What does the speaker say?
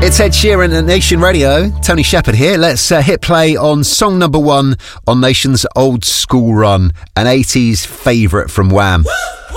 It's Ed Sheeran at Nation Radio. Tony Shepherd here. Let's hit play on song number 1 on Nation's Old School Run, an 80s favourite from Wham.